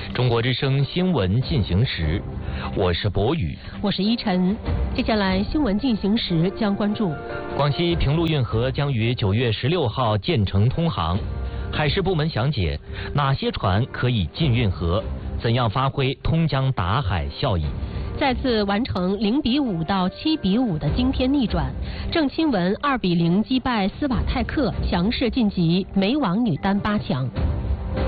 中国之声新闻进行时，我是博宇， 我是依晨。接下来新闻进行时将关注： 广西平陆运河将于9月16号建成通航，海事部门详解哪些船可以进运河，怎样发挥通江达海效益。 再次完成0-5到7-5的惊天逆转，郑钦文2-0击败斯瓦泰克，强势晋级美网女单8强。